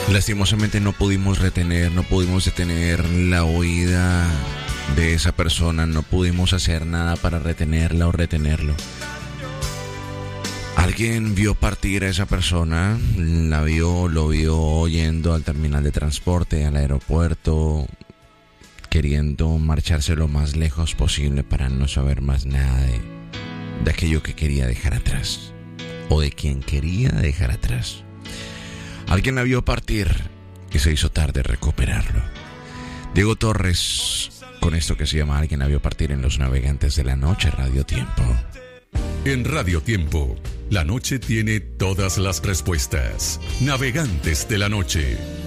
Lastimosamente no pudimos detener la huida de esa persona, no pudimos hacer nada para retenerla o retenerlo. Alguien vio partir a esa persona, lo vio yendo al terminal de transporte, al aeropuerto, queriendo marcharse lo más lejos posible para no saber más nada de aquello que quería dejar atrás, o de quien quería dejar atrás. Alguien la vio partir y se hizo tarde recuperarlo. Diego Torres, con esto que se llama Alguien la vio partir en Los Navegantes de la Noche, Radio Tiempo. En Radio Tiempo, la noche tiene todas las respuestas. Navegantes de la Noche.